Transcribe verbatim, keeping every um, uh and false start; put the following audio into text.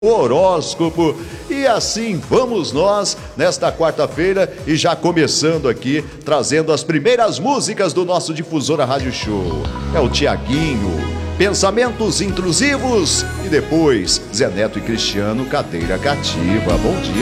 horóscopo. E assim vamos nós nesta quarta-feira e já começando aqui, trazendo as primeiras músicas do nosso Difusora Rádio Show. É o Tiaguinho, Pensamentos Intrusivos, e depois Zé Neto e Cristiano, Cadeira Cativa. Bom dia.